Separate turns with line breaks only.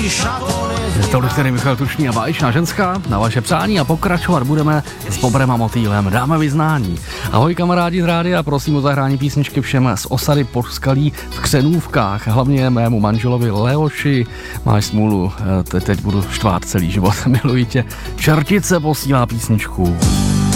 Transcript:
Tolik tedy Michal Tučný a Báječná ženská na vaše přání a pokračovat budeme s Bobrem a Motýlem. Dáme vyznání. Ahoj kamarádi z rádia, prosím o zahrání písničky všem z osady Podskalí v Křenůvkách. Hlavně mému manželovi Leoši. Máš smůlu, teď budu štvát celý život. Miluji tě. Čertice posílá písničku.